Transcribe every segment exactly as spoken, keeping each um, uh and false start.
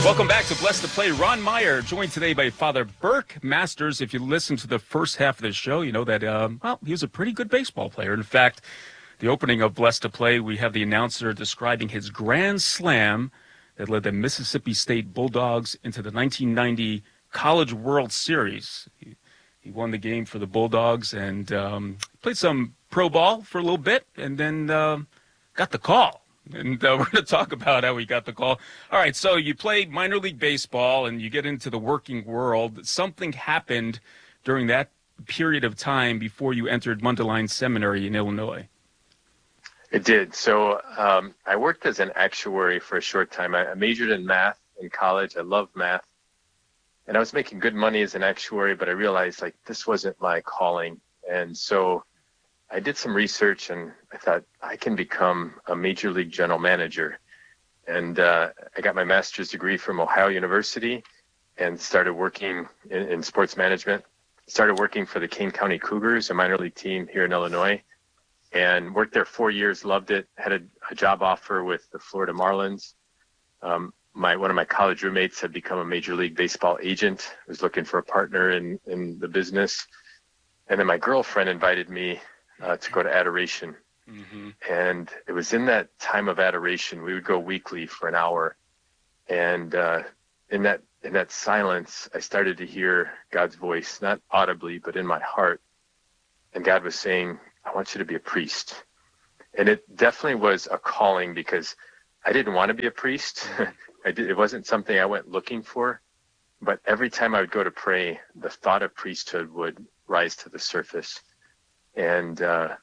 Welcome back to Blessed to Play. Ron Meyer, joined today by Father Burke Masters. If you listen to the first half of the show, you know that, um, well, he was a pretty good baseball player. In fact, the opening of Blessed to Play, we have the announcer describing his grand slam that led the Mississippi State Bulldogs into the nineteen ninety College World Series. He, he won the game for the Bulldogs and um, played some pro ball for a little bit and then uh, got the call. And uh, we're going to talk about how he got the call. All right, so you played minor league baseball and you get into the working world. Something happened during that period of time before you entered Mundelein Seminary in Illinois. It did. So um, I worked as an actuary for a short time. I, I majored in math in college. I love math. And I was making good money as an actuary, but I realized like this wasn't my calling. And so I did some research and I thought I can become a major league general manager. And uh, I got my master's degree from Ohio University and started working in, in sports management. Started working for the Kane County Cougars, a minor league team here in Illinois, and worked there four years, loved it, had a, a job offer with the Florida Marlins. Um, my one of my college roommates had become a major league baseball agent, was looking for a partner in, in the business. And then my girlfriend invited me Uh, to go to adoration. Mm-hmm. And it was in that time of adoration, we would go weekly for an hour. And uh, in that in that silence, I started to hear God's voice, not audibly, but in my heart. And God was saying, I want you to be a priest. And it definitely was a calling because I didn't want to be a priest. I did, it wasn't something I went looking for. But every time I would go to pray, the thought of priesthood would rise to the surface. And uh,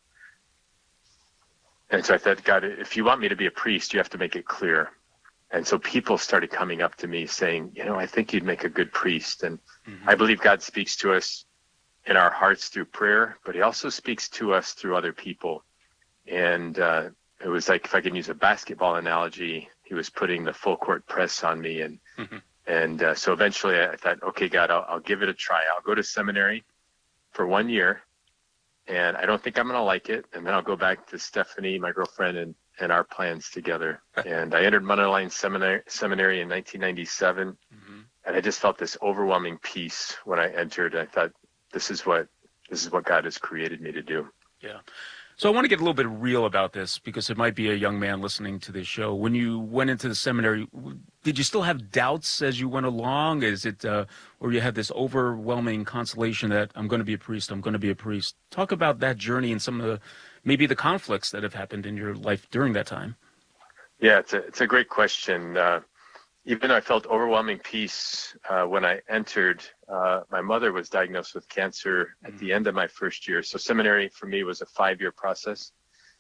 and so I thought, God, if you want me to be a priest, you have to make it clear. And so people started coming up to me saying, you know, I think you'd make a good priest. And mm-hmm. I believe God speaks to us in our hearts through prayer, but he also speaks to us through other people. And uh, it was like, if I can use a basketball analogy, he was putting the full court press on me. And mm-hmm. and uh, so eventually I thought, okay, God, I'll, I'll give it a try. I'll go to seminary for one year. And I don't think I'm going to like it. And then I'll go back to Stephanie, my girlfriend, and, and our plans together. And I entered Mundelein Seminary, Seminary in nineteen ninety-seven. Mm-hmm. And I just felt this overwhelming peace when I entered. I thought, this is what this is what God has created me to do. Yeah. So I want to get a little bit real about this because it might be a young man listening to this show. When you went into the seminary, did you still have doubts as you went along? Is it, uh, or you had this overwhelming consolation that I'm going to be a priest, I'm going to be a priest? Talk about that journey and some of the, maybe the conflicts that have happened in your life during that time. Yeah, it's a, it's a great question. Uh, even though I felt overwhelming peace uh, when I entered, uh, my mother was diagnosed with cancer at mm. the end of my first year. So seminary for me was a five-year process.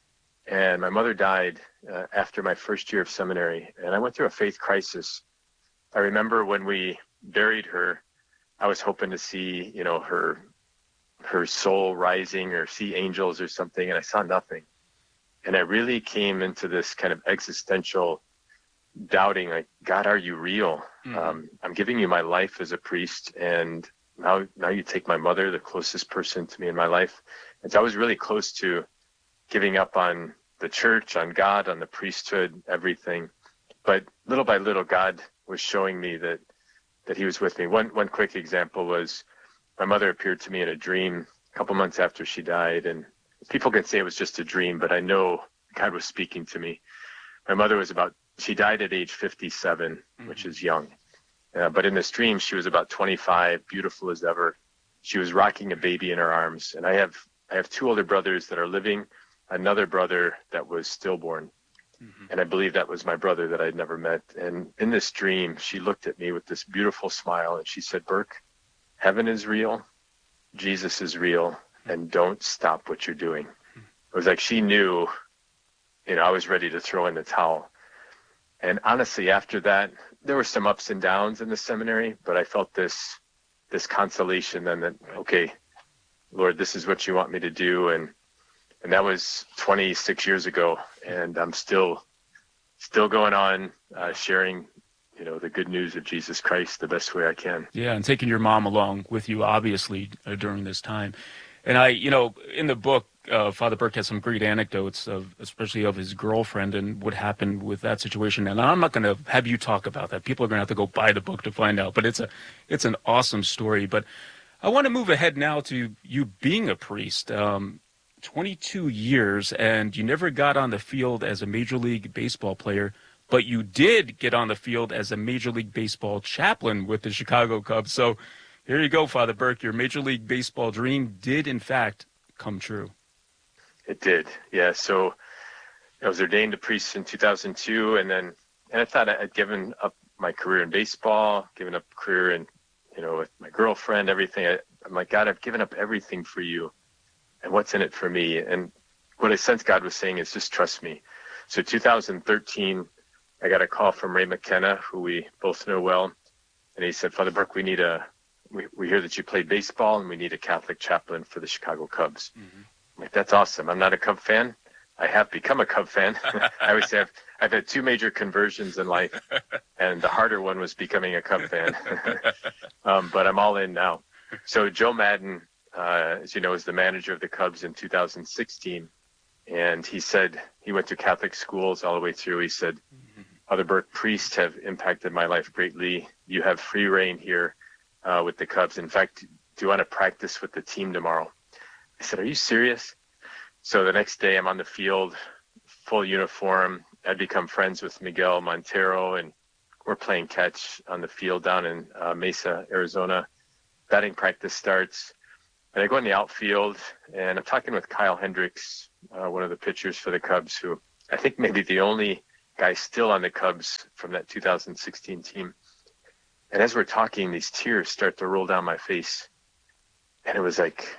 And my mother died uh, after my first year of seminary. And I went through a faith crisis. I remember when we buried her, I was hoping to see, you know, her her soul rising or see angels or something, and I saw nothing. And I really came into this kind of existential doubting, like, God, are you real? Mm-hmm. Um, I'm giving you my life as a priest, and now now you take my mother, the closest person to me in my life. And so I was really close to giving up on the church, on God, on the priesthood, everything. But little by little, God was showing me that that he was with me. One one quick example was my mother appeared to me in a dream a couple months after she died. And people can say it was just a dream, but I know God was speaking to me. My mother was about, she died at age fifty-seven, mm-hmm. which is young. Uh, but in this dream, she was about twenty-five, beautiful as ever. She was rocking a baby in her arms. And I have I have two older brothers that are living, another brother that was stillborn. Mm-hmm. And I believe that was my brother that I'd never met. And in this dream, she looked at me with this beautiful smile and she said, Burke, heaven is real, Jesus is real, and don't stop what you're doing. It was like she knew, you know, I was ready to throw in the towel. And honestly, after that, there were some ups and downs in the seminary, but I felt this this consolation then that, okay, Lord, this is what you want me to do. And and that was twenty-six years ago, and I'm still still going on uh, sharing, you know, the good news of Jesus Christ the best way I can. Yeah, and taking your mom along with you, obviously, uh, during this time. And I, you know, in the book, uh, Father Burke has some great anecdotes of, especially of his girlfriend and what happened with that situation. And I'm not going to have you talk about that. People are going to have to go buy the book to find out. But it's a, it's an awesome story. But I want to move ahead now to you being a priest. Um, twenty-two years, and you never got on the field as a Major League Baseball player, but you did get on the field as a Major League Baseball chaplain with the Chicago Cubs. So here you go, Father Burke. Your Major League Baseball dream did, in fact, come true. It did, yeah. So I was ordained a priest in two thousand two, and then and I thought I'd given up my career in baseball, given up career in, you know, with my girlfriend, everything. I, I'm like, God, I've given up everything for you, and what's in it for me? And what I sensed God was saying is just trust me. So two thousand thirteen, I got a call from Ray McKenna, who we both know well, and he said, Father Burke, we need a, we, we hear that you played baseball, and we need a Catholic chaplain for the Chicago Cubs. Mm-hmm. I'm like, that's awesome. I'm not a Cub fan. I have become a Cub fan. I always say I've, I've had two major conversions in life, and the harder one was becoming a Cub fan. um, but I'm all in now. So Joe Madden, uh, as you know, is the manager of the Cubs in two thousand sixteen. And he said, he went to Catholic schools all the way through. He said, Father Burke, priests have impacted my life greatly. You have free reign here uh, with the Cubs. In fact, do you want to practice with the team tomorrow? I said, are you serious? So the next day I'm on the field, full uniform. I'd become friends with Miguel Montero, and we're playing catch on the field down in uh, Mesa, Arizona. Batting practice starts, and I go in the outfield, and I'm talking with Kyle Hendricks, uh, one of the pitchers for the Cubs, who I think maybe the only guy still on the Cubs from that two thousand sixteen team. And as we're talking, these tears start to roll down my face. And it was like,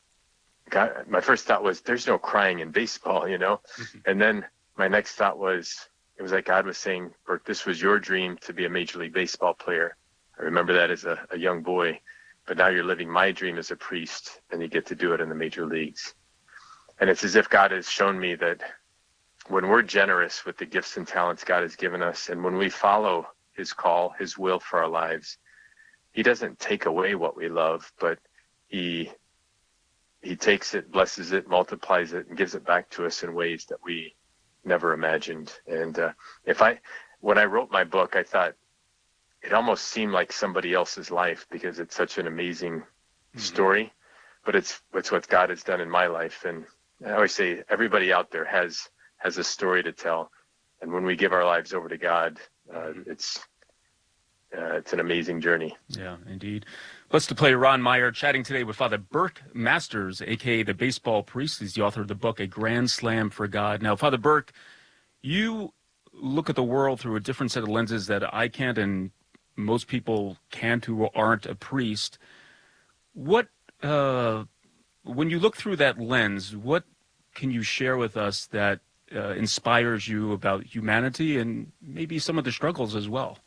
God, my first thought was, there's no crying in baseball, you know? Mm-hmm. And then my next thought was, it was like God was saying, Burke, this was your dream to be a Major League Baseball player. I remember that as a, a young boy, but now you're living my dream as a priest, and you get to do it in the major leagues. And it's as if God has shown me that when we're generous with the gifts and talents God has given us, and when we follow his call, his will for our lives, he doesn't take away what we love, but he he takes it, blesses it, multiplies it, and gives it back to us in ways that we never imagined. And uh, if I, when I wrote my book, I thought it almost seemed like somebody else's life because it's such an amazing mm-hmm. story, but it's it's what God has done in my life. And I always say everybody out there has has a story to tell, and when we give our lives over to God, uh, mm-hmm. it's uh, it's an amazing journey. Yeah, indeed. Let's to play Ron Meyer chatting today with Father Burke Masters, a k a the baseball priest. He's the author of the book, A Grand Slam for God. Now, Father Burke, you look at the world through a different set of lenses that I can't, and most people can't who aren't a priest. What, uh, when you look through that lens, what can you share with us that uh, inspires you about humanity and maybe some of the struggles as well?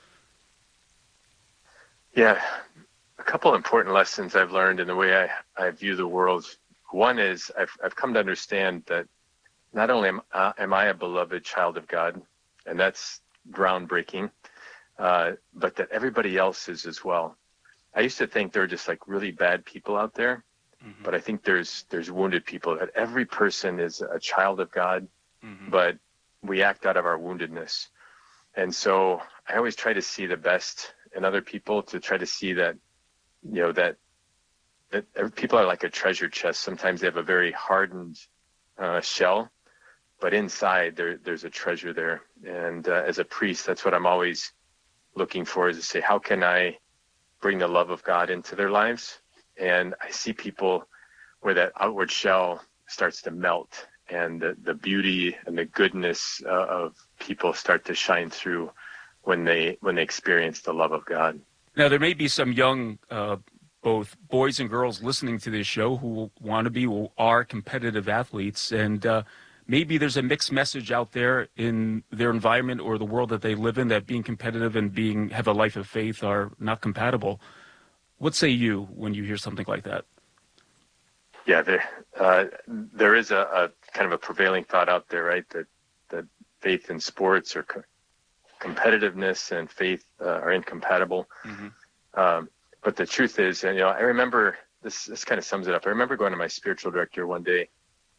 Yeah, a couple important lessons I've learned in the way I, I view the world. One is I've I've come to understand that not only am, uh, am I a beloved child of God, and that's groundbreaking, uh, but that everybody else is as well. I used to think there were just like really bad people out there, mm-hmm. but I think there's there's wounded people. That every person is a child of God, mm-hmm. but we act out of our woundedness. And so I always try to see the best in other people, to try to see that, you know, that that people are like a treasure chest. Sometimes they have a very hardened uh, shell, but inside there there's a treasure there. And uh, as a priest, that's what I'm always looking for, is to say, how can I bring the love of God into their lives? And I see people where that outward shell starts to melt, and the, the beauty and the goodness uh, of people start to shine through when they when they experience the love of God. Now, there may be some young, uh, both boys and girls listening to this show who want to be, who are competitive athletes, and uh, maybe there's a mixed message out there in their environment or the world that they live in, that being competitive and being have a life of faith are not compatible. What say you when you hear something like that? Yeah, there uh, there is a, a kind of a prevailing thought out there, right? That that faith and sports or co- competitiveness and faith uh, are incompatible. Mm-hmm. Um, but the truth is, and, you know, I remember this. This kind of sums it up. I remember going to my spiritual director one day,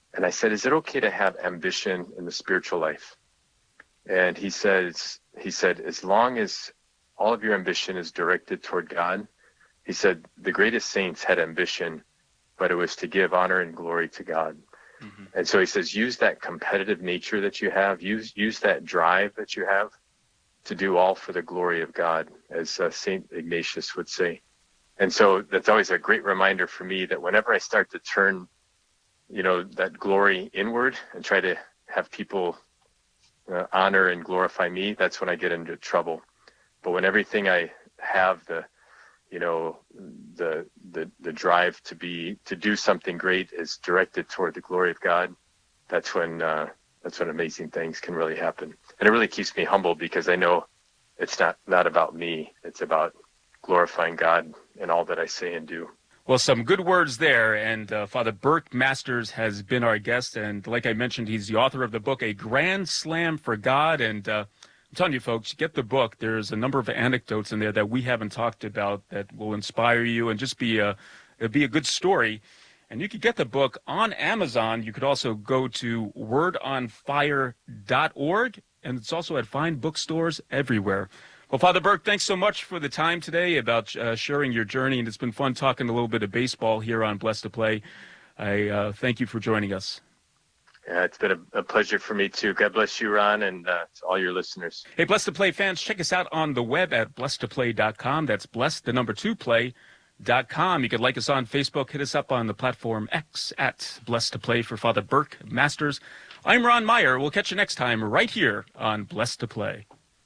And I said, is it okay to have ambition in the spiritual life? And he says, he said, as long as all of your ambition is directed toward God, he said, the greatest saints had ambition, but it was to give honor and glory to God. Mm-hmm. And so he says, use that competitive nature that you have, use use that drive that you have to do all for the glory of God, as uh, Saint Ignatius would say. And so that's always a great reminder for me that whenever I start to turn, you know, that glory inward and try to have people uh, honor and glorify me, that's when I get into trouble. But when everything I have, the, you know, the the the drive to be to do something great is directed toward the glory of God, that's when uh, that's when amazing things can really happen. And it really keeps me humble because I know it's not not about me; it's about glorifying God in all that I say and do. Well, some good words there, and uh, Father Burke Masters has been our guest, and like I mentioned, he's the author of the book, A Grand Slam for God, and uh, I'm telling you, folks, get the book. There's a number of anecdotes in there that we haven't talked about that will inspire you and just be a, it'll be a good story. And you could get the book on Amazon. You could also go to word on fire dot org, and it's also at fine bookstores everywhere. Well, Father Burke, thanks so much for the time today about uh, sharing your journey, and it's been fun talking a little bit of baseball here on Blessed to Play. I uh, thank you for joining us. Yeah, it's been a, a pleasure for me, too. God bless you, Ron, and uh, to all your listeners. Hey, Blessed to Play fans, check us out on the web at blessed to play dot com. That's blessed, the number two, play dot com. You can like us on Facebook. Hit us up on the platform X at Blessed to Play for Father Burke Masters. I'm Ron Meyer. We'll catch you next time right here on Blessed to Play.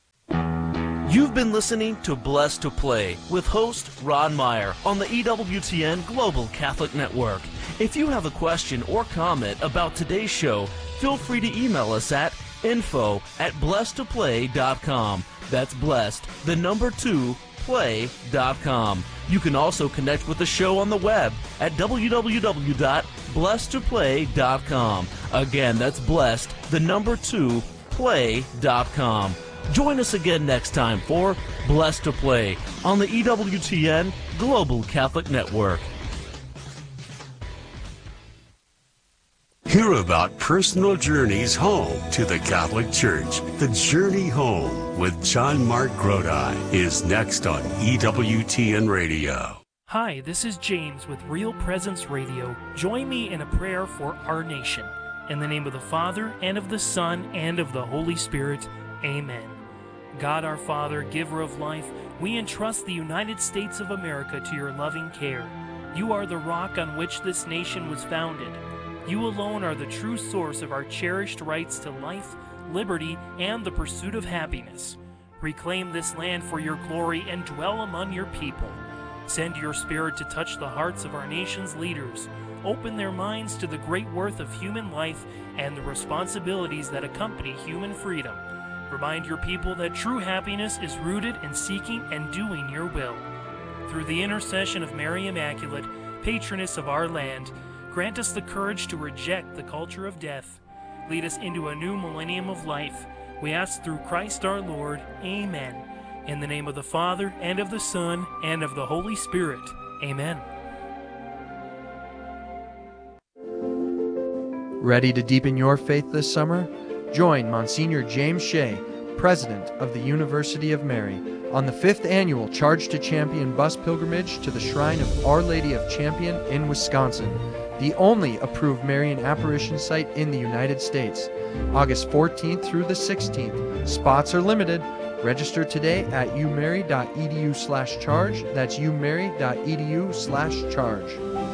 You've been listening to Blessed to Play with host Ron Meyer on the E W T N Global Catholic Network. If you have a question or comment about today's show, feel free to email us at info at blessed to play dot com. That's blessed, the number two, play dot com. You can also connect with the show on the web at w w w dot blessed to play dot com. Again, that's blessed, the number two, play dot com. Join us again next time for Blessed to Play on the E W T N Global Catholic Network. Hear about personal journeys home to the Catholic Church. The Journey Home with John Mark Grodi is next on E W T N Radio. Hi, this is James with Real Presence Radio. Join me in a prayer for our nation. In the name of the Father, and of the Son, and of the Holy Spirit, Amen. God our Father, giver of life, we entrust the United States of America to your loving care. You are the rock on which this nation was founded. You alone are the true source of our cherished rights to life, liberty, and the pursuit of happiness. Reclaim this land for your glory and dwell among your people. Send your Spirit to touch the hearts of our nation's leaders. Open their minds to the great worth of human life and the responsibilities that accompany human freedom. Remind your people that true happiness is rooted in seeking and doing your will. Through the intercession of Mary Immaculate, patroness of our land, grant us the courage to reject the culture of death. Lead us into a new millennium of life. We ask through Christ our Lord. Amen. In the name of the Father, and of the Son, and of the Holy Spirit. Amen. Ready to deepen your faith this summer? Join Monsignor James Shea, President of the University of Mary, on the fifth annual Charge to Champion bus pilgrimage to the Shrine of Our Lady of Champion in Wisconsin, the only approved Marian apparition site in the United States. August fourteenth through the sixteenth. Spots are limited. Register today at umary.edu slash charge. That's umary.edu slash charge.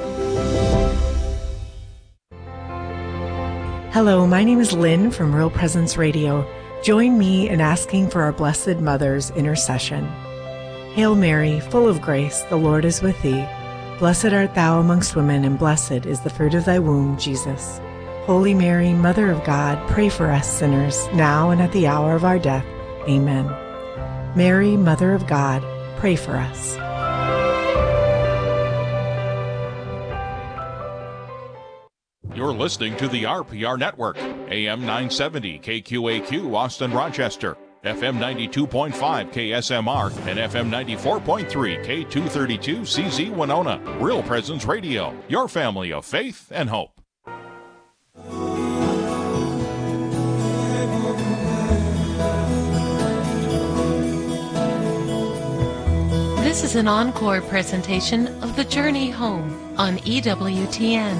Hello, my name is Lynn from Real Presence Radio. Join me in asking for our Blessed Mother's intercession. Hail Mary, full of grace, the Lord is with thee. Blessed art thou amongst women, and blessed is the fruit of thy womb, Jesus. Holy Mary, Mother of God, pray for us sinners, now and at the hour of our death. Amen. Mary, Mother of God, pray for us. You're listening to the R P R Network, A M nine seventy K Q A Q, Austin, Rochester, F M ninety-two point five K S M R, and F M ninety-four point three K two thirty-two C Z Winona. Real Presence Radio, your family of faith and hope. This is an encore presentation of The Journey Home on E W T N.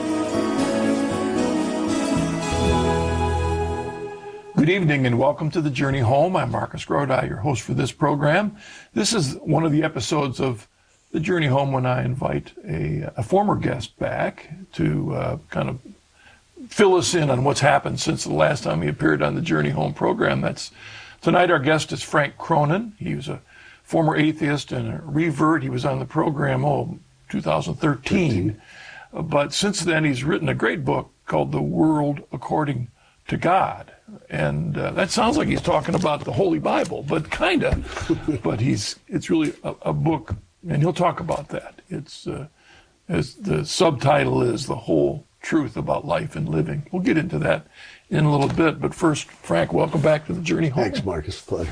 Good evening and welcome to The Journey Home. I'm Marcus Grodi, your host for this program. This is one of the episodes of The Journey Home when I invite a, a former guest back to uh, kind of fill us in on what's happened since the last time he appeared on The Journey Home program. That's tonight. Our guest is Frank Cronin. He was a former atheist and a revert. He was on the program, oh, two thousand thirteen. Uh, but since then, he's written a great book called The World According to God. And uh, that sounds like he's talking about the Holy Bible, but kind of. But he's it's really a, a book, and he'll talk about that. It's uh, as the subtitle is The Whole Truth About Life and Living. We'll get into that in a little bit. But first, Frank, welcome back to The Journey Home. Thanks, Marcus. Pleasure.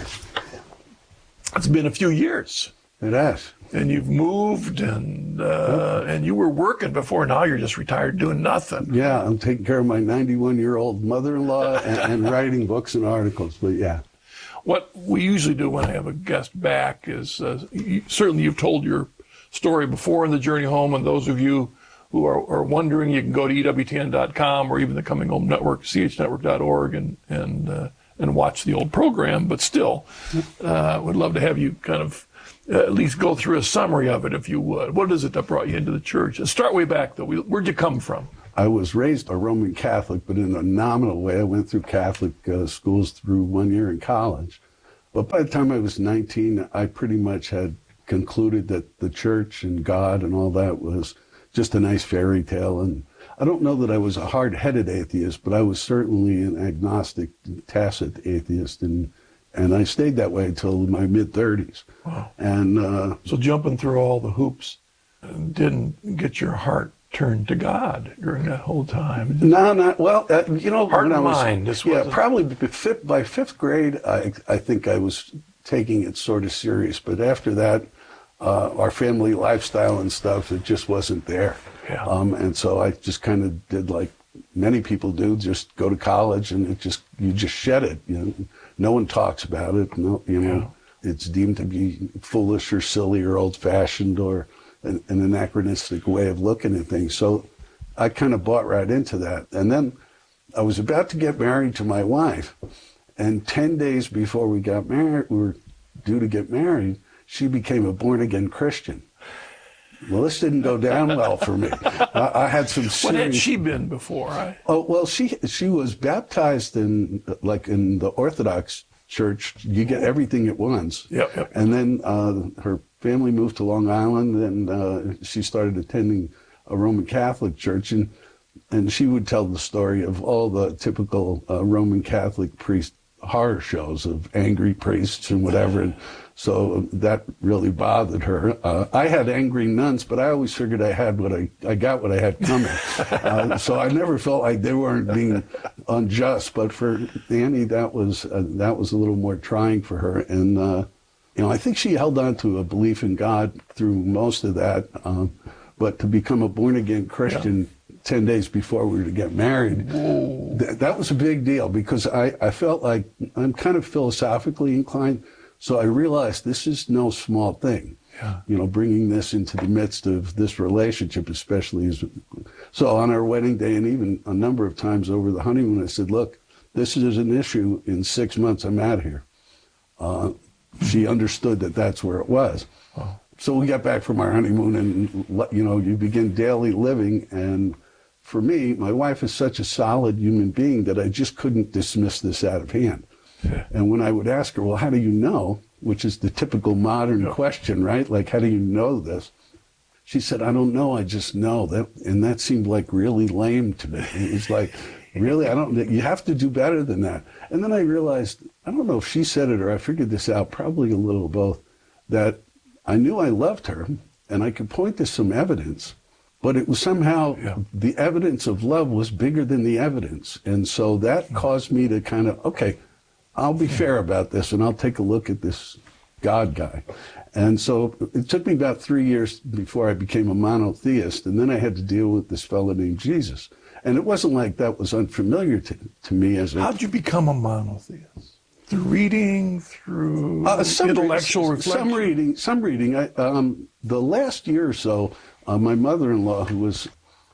It's been a few years. It has. And you've moved, and uh, and you were working before. Now you're just retired doing nothing. Yeah, I'm taking care of my ninety-one-year-old mother-in-law and, and writing books and articles. But yeah. What we usually do when I have a guest back is, uh, you, certainly you've told your story before in The Journey Home, and those of you who are, are wondering, you can go to E W T N dot com or even the Coming Home Network, C H network dot org, and, and, uh, and watch the old program. But still, uh, would love to have you kind of Uh, at least go through a summary of it, if you would. What is it that brought you into the church? And start way back, though. Where'd you come from? I was raised a Roman Catholic, but in a nominal way. I went through Catholic uh, schools through one year in college. But by the time I was nineteen, I pretty much had concluded that the church and God and all that was just a nice fairy tale. And I don't know that I was a hard-headed atheist, but I was certainly an agnostic, tacit atheist, and And I stayed that way until my mid-thirties. Wow. And uh, so jumping through all the hoops didn't get your heart turned to God during that whole time? No, not, well, uh, you know, heart when and I was, mind. This yeah, wasn't... probably fifth, by fifth grade, I, I think I was taking it sort of serious. But after that, uh, our family lifestyle and stuff, it just wasn't there. Yeah. Um, and so I just kind of did like many people do, just go to college, and it just you just shed it. You know, no one talks about it. No, you know, yeah. It's deemed to be foolish or silly or old-fashioned or an, an anachronistic way of looking at things. So I kind of bought right into that. And then I was about to get married to my wife, and ten days before we got married, we were due to get married, she became a born-again Christian. Well, this didn't go down well for me. I, I had some serious... What had she been before? I... Oh, well, she she was baptized in, like, in the Orthodox Church. You get everything at once. Yep, yep. And then uh, her family moved to Long Island, and uh, she started attending a Roman Catholic church. And, and she would tell the story of all the typical uh, Roman Catholic priest horror shows of angry priests and whatever. And so that really bothered her. Uh, I had angry nuns, but I always figured I had what I, I got what I had coming. uh, so I never felt like they weren't being unjust. But for Annie, that was uh, that was a little more trying for her. And uh, you know, I think she held on to a belief in God through most of that. Um, but to become a born again Christian. Yeah. ten days before we were to get married, th- that was a big deal because I, I felt like I'm kind of philosophically inclined. So I realized this is no small thing, yeah. you know, bringing this into the midst of this relationship, especially as, so on our wedding day and even a number of times over the honeymoon, I said, look, this is an issue. In six months, I'm out of here. Uh, she understood that that's where it was. Oh. So we got back from our honeymoon and, you know, you begin daily living. And for me, my wife is such a solid human being that I just couldn't dismiss this out of hand. Yeah. And when I would ask her, well, how do you know? Which is the typical modern yeah. question, right? Like, how do you know this? She said, I don't know, I just know. That, and that seemed like really lame to me. It was like, really? I don't, you have to do better than that. And then I realized, I don't know if she said it or I figured this out, probably a little of both, that I knew I loved her and I could point to some evidence, but it was somehow yeah. the evidence of love was bigger than the evidence. And so that yeah. caused me to kind of, okay, I'll be fair about this, and I'll take a look at this God guy. And so it took me about three years before I became a monotheist, and then I had to deal with this fellow named Jesus. And it wasn't like that was unfamiliar to, to me as a... How'd you become a monotheist? through reading, through uh, some intellectual reading, reflection? Some reading. Some reading. I, um, the last year or so, uh, my mother-in-law, who was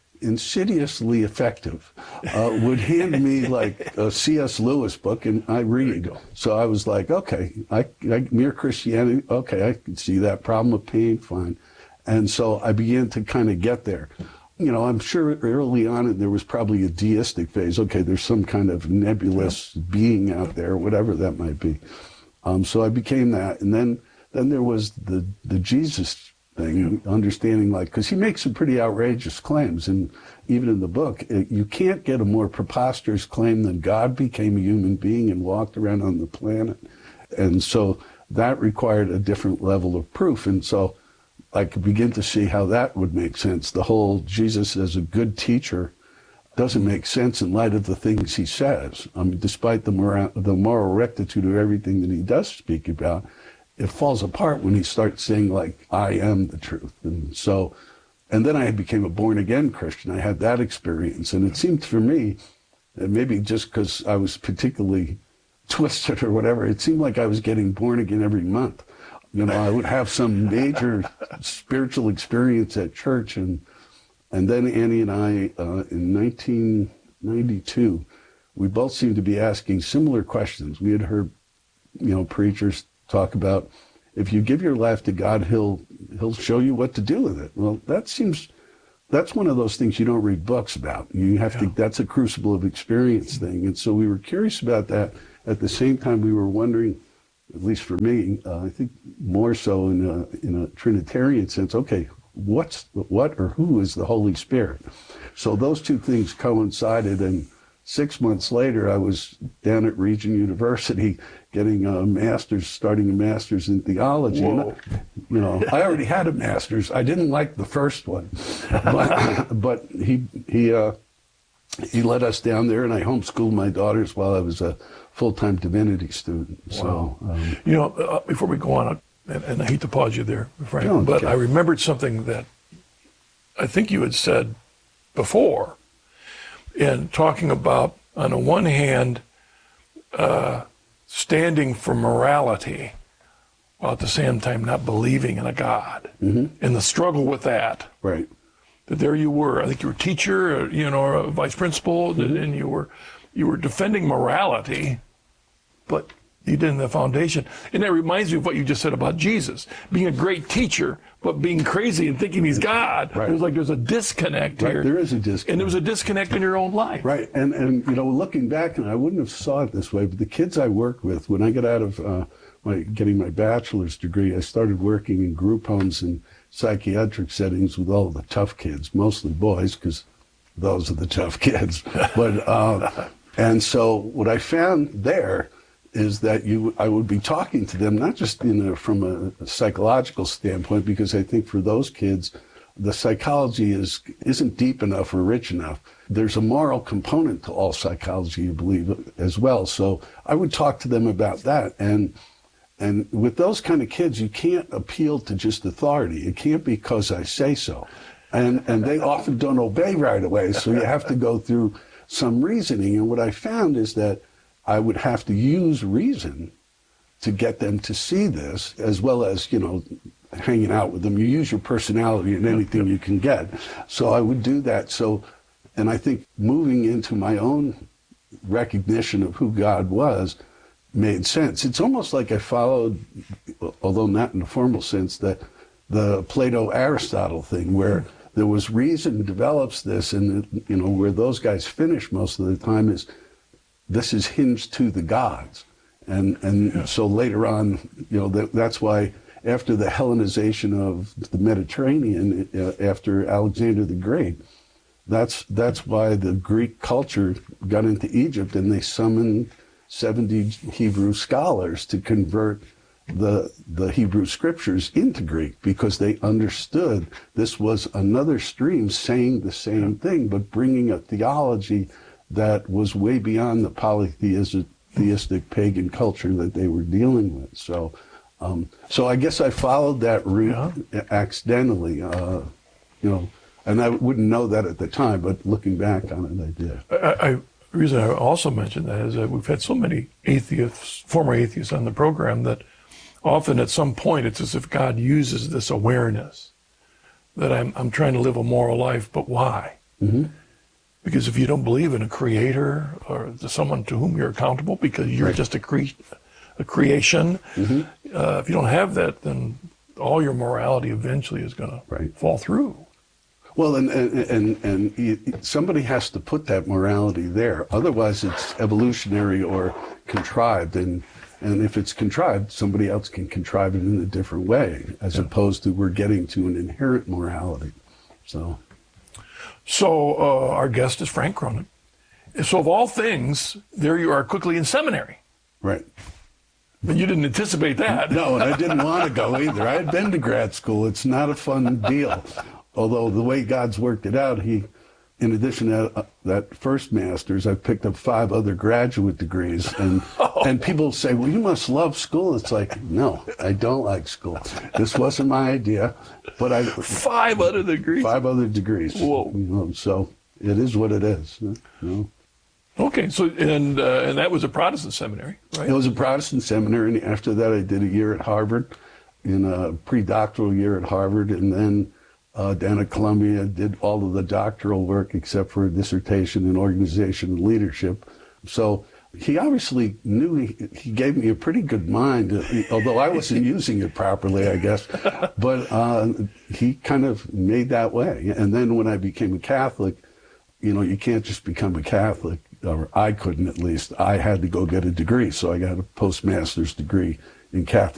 insidiously effective, uh, would hand me like a C S Lewis book, and I read. So I was like, okay, I, I Mere Christianity. Okay, I can see that. Problem of pain, fine. And so I began to kind of get there. You know, I'm sure early on there was probably a deistic phase. Okay, there's some kind of nebulous being out there, whatever that might be. Um, so I became that, and then then there was the the Jesus thing, understanding like, because he makes some pretty outrageous claims, and even in the book, it, you can't get a more preposterous claim than God became a human being and walked around on the planet, and so that required a different level of proof, and so I could begin to see how that would make sense. The whole Jesus as a good teacher doesn't make sense in light of the things he says. I mean, despite the moral, the moral rectitude of everything that he does speak about, it falls apart when he starts saying, like, I am the truth. And so, and then I became a born-again Christian. I had that experience. And it seemed for me, and maybe just because I was particularly twisted or whatever, it seemed like I was getting born again every month. You know, I would have some major spiritual experience at church, and and then Annie and I, uh, in nineteen ninety-two, we both seemed to be asking similar questions. We had heard, you know, preachers talk about, if you give your life to God, he'll he'll show you what to do with it. Well, that seems, that's one of those things you don't read books about. You have yeah. to, that's a crucible of experience thing. And so we were curious about that. At the same time, we were wondering, at least for me, uh, I think more so in a, in a Trinitarian sense, okay, what's what or who is the Holy Spirit? So those two things coincided, and six months later, I was down at Regent University getting a master's, starting a master's in theology. And I, you know, I already had a master's. I didn't like the first one, but, but he he uh, he led us down there, and I homeschooled my daughters while I was a full-time divinity student. Wow. So, um, you know, uh, before we go on, and, and I hate to pause you there, Frank, no, but okay. I remembered something that I think you had said before, in talking about, on the one hand, uh, standing for morality, while at the same time not believing in a God, mm-hmm. and the struggle with that. Right. That there you were, I think you were a teacher, you know, a vice principal, mm-hmm. and you were you were defending morality, but you didn't have the foundation. And that reminds me of what you just said about Jesus, being a great teacher, but being crazy and thinking he's God. Right. It was like there's a disconnect right. here. There is a disconnect. And there was a disconnect in your own life. Right. And, and you know, looking back, and I wouldn't have saw it this way, but the kids I worked with, when I got out of uh, my getting my bachelor's degree, I started working in group homes and psychiatric settings with all the tough kids, mostly boys, because those are the tough kids. But uh, and so what I found there is that you, I would be talking to them not just in a, from a, a psychological standpoint, because I think for those kids, the psychology is isn't deep enough or rich enough. There's a moral component to all psychology, I believe, as well. So I would talk to them about that, and. And with those kind of kids, you can't appeal to just authority. It can't be because I say so. And and they often don't obey right away, so you have to go through some reasoning. And what I found is that I would have to use reason to get them to see this, as well as, you know, hanging out with them. You use your personality in anything you can get. So I would do that. So, and I think moving into my own recognition of who God was made sense. It's almost like I followed, although not in a formal sense, that the Plato-Aristotle thing, where there was reason develops this, and you know where those guys finish most of the time is this is hinged to the gods, and and yeah. so later on, you know that, that's why after the Hellenization of the Mediterranean, uh, after Alexander the Great, that's that's why the Greek culture got into Egypt, and they summoned seventy Hebrew scholars to convert the the Hebrew scriptures into Greek, because they understood this was another stream saying the same thing, but bringing a theology that was way beyond the polytheistic theistic pagan culture that they were dealing with. So, um, so I guess I followed that route yeah. accidentally, uh, you know, and I wouldn't know that at the time, but looking back on it, I did. I, I The reason I also mention that is that we've had so many atheists, former atheists on the program, that often at some point it's as if God uses this awareness that I'm, I'm trying to live a moral life, but why? Mm-hmm. Because if you don't believe in a creator or someone to whom you're accountable because you're right. just a, cre- a creation, mm-hmm. uh, if you don't have that, then all your morality eventually is going right. to fall through. Well, and, and, and, and you, somebody has to put that morality there. Otherwise, it's evolutionary or contrived. And, and if it's contrived, somebody else can contrive it in a different way, as yeah. opposed to we're getting to an inherent morality. So, so uh, our guest is Frank Cronin. So of all things, there you are quickly in seminary. Right. But you didn't anticipate that. No, and I didn't want to go either. I had been to grad school. It's not a fun deal. Although the way God's worked it out, he, in addition to that, uh, that first master's, I picked up five other graduate degrees. And oh. and people say, well, you must love school. It's like, no, I don't like school. This wasn't my idea. But I Five other degrees? Five other degrees. Whoa. You know, so it is what it is. You know? Okay, so and uh, and that was a Protestant seminary, right? It was a Protestant seminary, and after that I did a year at Harvard, in a pre-doctoral year at Harvard, and then uh, down at Columbia did all of the doctoral work except for a dissertation in organization and leadership. So he obviously knew he, he gave me a pretty good mind, although I wasn't using it properly, I guess. But uh, he kind of made that way. And then when I became a Catholic, you know, you can't just become a Catholic. Or I couldn't, at least. I had to go get a degree, so I got a postmaster's degree in Catholic